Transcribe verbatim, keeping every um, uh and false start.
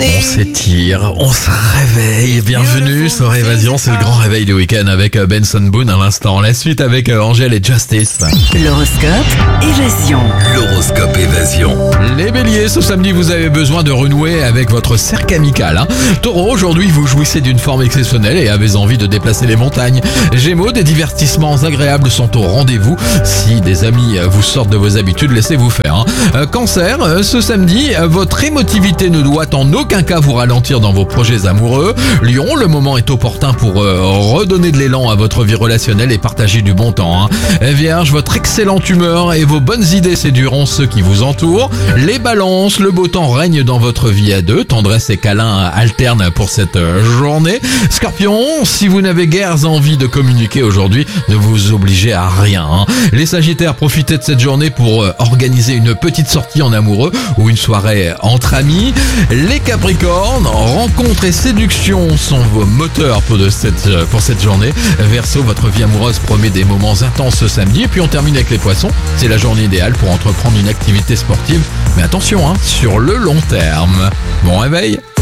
On s'étire, on se réveille. Bienvenue sur Évasion, c'est le grand réveil du week-end avec Benson Boone à l'instant. La suite avec Angèle et Justice. L'horoscope Évasion. L'horoscope Évasion. Les béliers, ce samedi vous avez besoin de renouer avec votre cercle amical. Hein. Taureau, aujourd'hui vous jouissez d'une forme exceptionnelle et avez envie de déplacer les montagnes. Gémeaux, des divertissements agréables sont au rendez-vous. Si des amis vous sortent de vos habitudes, laissez-vous faire. Hein. Euh, cancer, ce samedi, votre émotivité ne doit en aucun cas vous ralentir dans vos projets amoureux. Lion, le moment est opportun pour euh, redonner de l'élan à votre vie relationnelle et partager du bon temps. Hein. Vierge, votre excellente humeur et vos bonnes idées séduiront ceux qui vous entourent. Les balances, le beau temps règne dans votre vie à deux. Tendresse et câlin alternent pour cette journée. Scorpion, si vous n'avez guère envie de communiquer aujourd'hui, ne vous obligez à rien. Hein. Les Sagittaires, profitez de cette journée pour euh, organiser une petite sortie en amoureux ou une soirée entre amis. Les Capricornes, rencontres et séduction sont vos moteurs pour, de cette, pour cette journée. Verseau, votre vie amoureuse promet des moments intenses ce samedi. Et puis on termine avec les Poissons. C'est la journée idéale pour entreprendre une activité sportive. Mais attention, hein, sur le long terme. Bon réveil!